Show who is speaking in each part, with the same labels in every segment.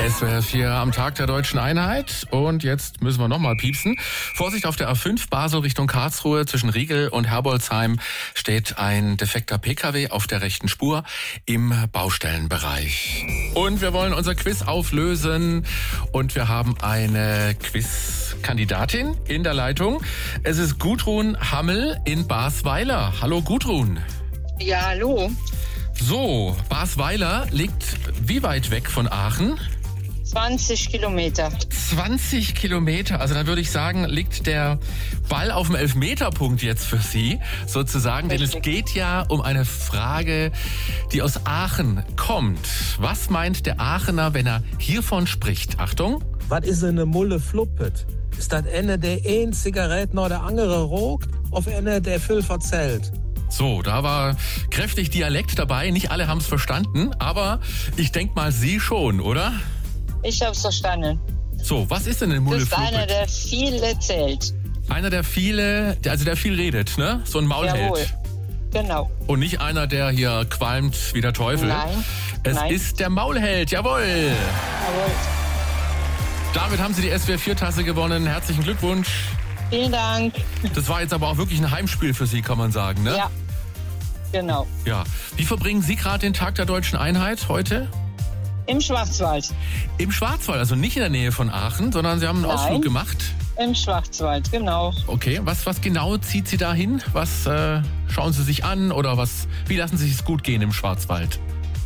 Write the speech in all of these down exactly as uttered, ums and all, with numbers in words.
Speaker 1: S W R vier am Tag der Deutschen Einheit. Und jetzt müssen wir nochmal piepsen. Vorsicht, auf der A fünf Basel Richtung Karlsruhe zwischen Riegel und Herbolzheim steht ein defekter P K W auf der rechten Spur im Baustellenbereich. Und wir wollen unser Quiz auflösen. Und wir haben eine Quizkandidatin in der Leitung. Es ist Gudrun Hammel in Basweiler. Hallo Gudrun.
Speaker 2: Ja, hallo.
Speaker 1: So, Basweiler liegt wie weit weg von Aachen?
Speaker 2: zwanzig Kilometer.
Speaker 1: zwanzig Kilometer, also dann würde ich sagen, liegt der Ball auf dem Elfmeterpunkt jetzt für Sie, sozusagen. Richtig. Denn es geht ja um eine Frage, die aus Aachen kommt. Was meint der Aachener, wenn er hiervon spricht? Achtung.
Speaker 3: Was ist eine Mulle Fluppet? Ist das eine, der ein Zigarett noch der andere raucht, auf eine, der viel verzählt?
Speaker 1: So, da war kräftig Dialekt dabei. Nicht alle haben es verstanden, aber ich denke mal, Sie schon, oder?
Speaker 2: Ich hab's verstanden.
Speaker 1: So, was ist denn eine Mulle Fluppet?
Speaker 2: Das ist einer, der viel erzählt.
Speaker 1: Einer, der viele, der, also der viel redet, ne? So ein Maulheld.
Speaker 2: Jawohl. Genau.
Speaker 1: Und nicht einer, der hier qualmt wie der Teufel.
Speaker 2: Nein.
Speaker 1: Es
Speaker 2: Nein.
Speaker 1: ist der Maulheld, jawohl.
Speaker 2: Jawohl.
Speaker 1: Damit haben Sie die S W R vier Tasse gewonnen. Herzlichen Glückwunsch.
Speaker 2: Vielen Dank.
Speaker 1: Das war jetzt aber auch wirklich ein Heimspiel für Sie, kann man sagen, ne?
Speaker 2: Ja, genau.
Speaker 1: Ja. Wie verbringen Sie gerade den Tag der Deutschen Einheit heute?
Speaker 2: Im Schwarzwald.
Speaker 1: Im Schwarzwald, also nicht in der Nähe von Aachen, sondern Sie haben einen
Speaker 2: Nein.
Speaker 1: Ausflug gemacht.
Speaker 2: Im Schwarzwald, genau.
Speaker 1: Okay, was, was genau zieht Sie da hin? Was äh, schauen Sie sich an oder was? Wie lassen Sie es gut gehen im Schwarzwald?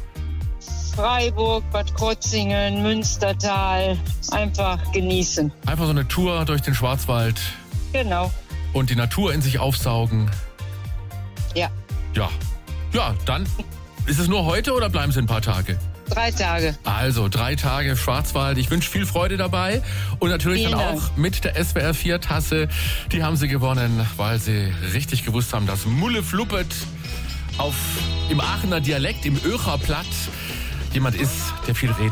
Speaker 2: Freiburg, Bad Krozingen, Münstertal. Einfach genießen.
Speaker 1: Einfach so eine Tour durch den Schwarzwald
Speaker 2: Genau.
Speaker 1: und die Natur in sich aufsaugen.
Speaker 2: Ja,
Speaker 1: Ja, ja, dann ist es nur heute oder bleiben Sie ein paar Tage?
Speaker 2: drei Tage.
Speaker 1: Also drei Tage Schwarzwald. Ich wünsche viel Freude dabei und natürlich
Speaker 2: Vielen
Speaker 1: dann
Speaker 2: Dank.
Speaker 1: auch mit der S W R vier Tasse. Die haben Sie gewonnen, weil Sie richtig gewusst haben, dass Mulle Fluppet auf, im Aachener Dialekt, im Öcher Platt, jemand ist, der viel redet.